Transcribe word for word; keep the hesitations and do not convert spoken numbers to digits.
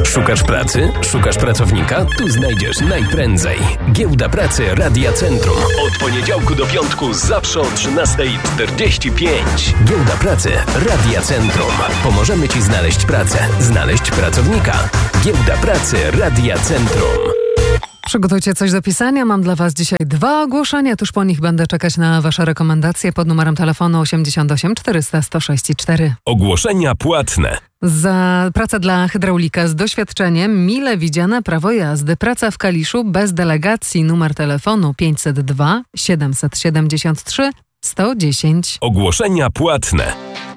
Szukasz pracy? Szukasz pracownika? Tu znajdziesz najprędzej. Giełda Pracy Radia Centrum. Od poniedziałku do piątku zawsze o trzynasta czterdzieści pięć. Giełda Pracy Radia Centrum. Pomożemy Ci znaleźć pracę, znaleźć pracownika. Giełda Pracy Radia Centrum. Przygotujcie coś do pisania. Mam dla Was dzisiaj dwa ogłoszenia. Tuż po nich będę czekać na Wasze rekomendacje pod numerem telefonu osiemdziesiąt osiem czterysta sto sześć cztery. Ogłoszenia płatne. Za pracę dla hydraulika z doświadczeniem, mile widziane prawo jazdy. Praca w Kaliszu bez delegacji. Numer telefonu pięćset dwa siedemset siedemdziesiąt trzy sto dziesięć. Ogłoszenia płatne.